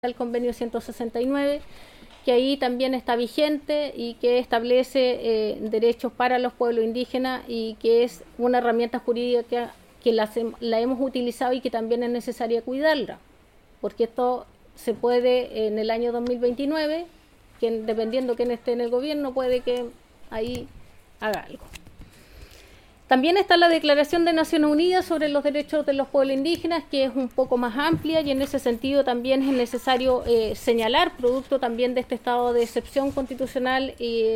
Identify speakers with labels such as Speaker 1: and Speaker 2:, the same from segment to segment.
Speaker 1: el convenio 169, que ahí también está vigente y que establece derechos para los pueblos indígenas y que es una herramienta jurídica que la hemos utilizado y que también es necesaria cuidarla, porque esto se puede en el año 2029, que dependiendo quién esté en el gobierno, puede que ahí haga algo. También está la Declaración de Naciones Unidas sobre los Derechos de los Pueblos Indígenas, que es un poco más amplia y en ese sentido también es necesario señalar, producto también de este estado de excepción constitucional,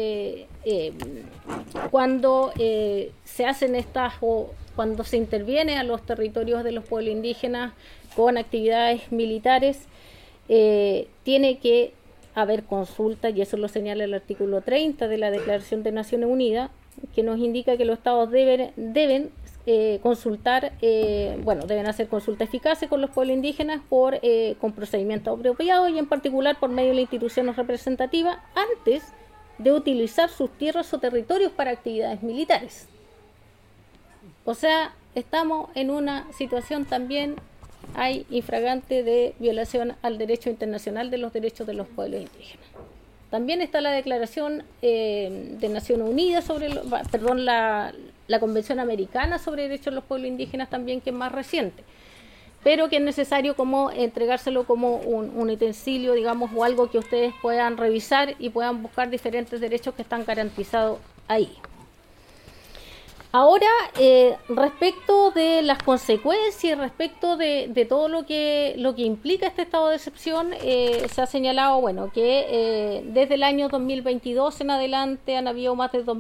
Speaker 1: cuando se hacen estas o cuando se interviene a los territorios de los pueblos indígenas con actividades militares, tiene que haber consulta, y eso lo señala el artículo 30 de la Declaración de Naciones Unidas, que nos indica que los estados deben consultar, deben hacer consultas eficaces con los pueblos indígenas con procedimientos apropiados y en particular por medio de las instituciones representativas antes de utilizar sus tierras o territorios para actividades militares. O sea, estamos en una situación también, hay infragante de violación al derecho internacional de los derechos de los pueblos indígenas. También está la Declaración de Naciones Unidas sobre, la Convención Americana sobre Derechos de los Pueblos Indígenas también, que es más reciente, pero que es necesario como entregárselo como un utensilio, digamos, o algo que ustedes puedan revisar y puedan buscar diferentes derechos que están garantizados ahí. Ahora, respecto de las consecuencias, respecto de todo lo que implica este estado de excepción, se ha señalado, que desde el año 2022 en adelante han habido más de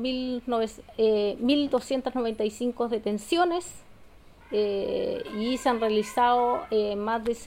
Speaker 1: 1.295 detenciones y se han realizado más de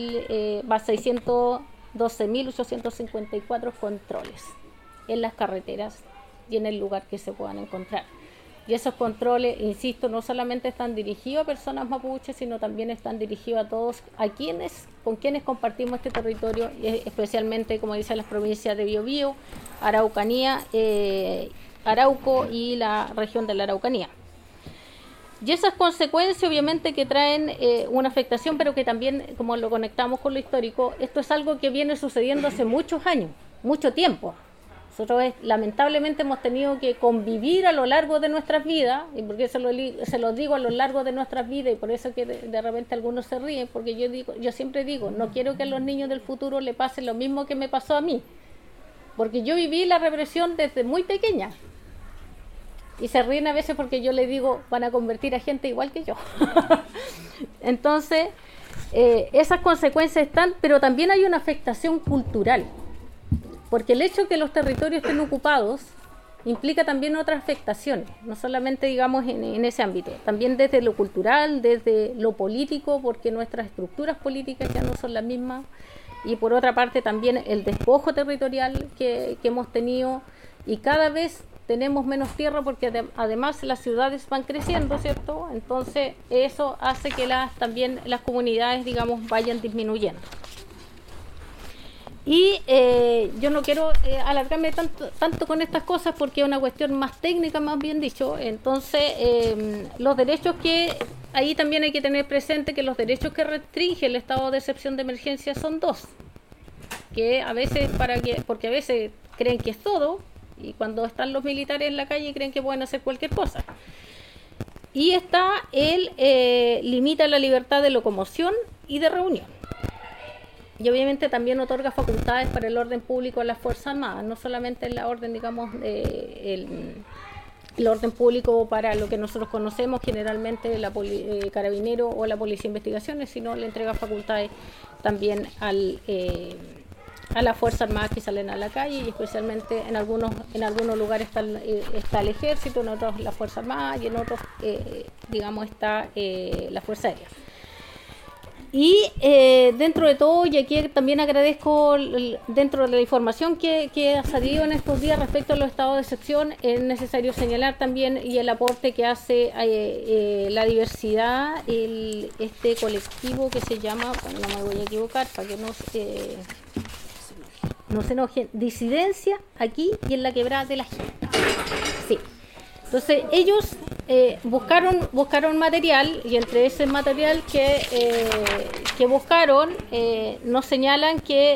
Speaker 1: 612.854 controles en las carreteras y en el lugar que se puedan encontrar. Y esos controles, insisto, no solamente están dirigidos a personas mapuches, sino también están dirigidos a todos, con quienes compartimos este territorio, especialmente, como dicen, las provincias de Biobío, Araucanía, Arauco y la región de la Araucanía. Y esas consecuencias, obviamente, que traen una afectación, pero que también, como lo conectamos con lo histórico, esto es algo que viene sucediendo hace muchos años, mucho tiempo. Nosotros lamentablemente hemos tenido que convivir a lo largo de nuestras vidas, y porque se lo digo a lo largo de nuestras vidas, y por eso que de repente algunos se ríen, porque yo siempre digo, no quiero que a los niños del futuro le pase lo mismo que me pasó a mí, porque yo viví la represión desde muy pequeña, y se ríen a veces porque yo les digo, van a convertir a gente igual que yo. Entonces, esas consecuencias están, pero también hay una afectación cultural. Porque el hecho de que los territorios estén ocupados implica también otras afectaciones, no solamente, digamos, en ese ámbito, también desde lo cultural, desde lo político, porque nuestras estructuras políticas ya no son las mismas, y por otra parte también el despojo territorial que hemos tenido, y cada vez tenemos menos tierra porque además las ciudades van creciendo, ¿cierto? Entonces eso hace que también las comunidades, digamos, vayan disminuyendo. Y yo no quiero alargarme tanto con estas cosas porque es una cuestión más técnica, más bien dicho. Entonces, los derechos que ahí también hay que tener presente, que los derechos que restringe el estado de excepción de emergencia son dos, que a veces porque a veces creen que es todo, y cuando están los militares en la calle creen que pueden hacer cualquier cosa. Y limita la libertad de locomoción y de reunión. Y obviamente también otorga facultades para el orden público a las Fuerzas Armadas, no solamente la orden, digamos, el orden público para lo que nosotros conocemos generalmente, carabinero o la policía de investigaciones, sino le entrega facultades también a las Fuerzas Armadas que salen a la calle, y especialmente en algunos lugares está el Ejército, en otros la Fuerza Armada, y en otros, digamos, está la Fuerza Aérea. Y dentro de todo, y aquí también agradezco dentro de la información que ha salido en estos días respecto a los estados de excepción, es necesario señalar también y el aporte que hace la diversidad, este colectivo que se llama, no me voy a equivocar para que no se enojen, Disidencia aquí y en la Quebrada de la Gente. Sí. Entonces ellos buscaron material, y entre ese material que que buscaron nos señalan que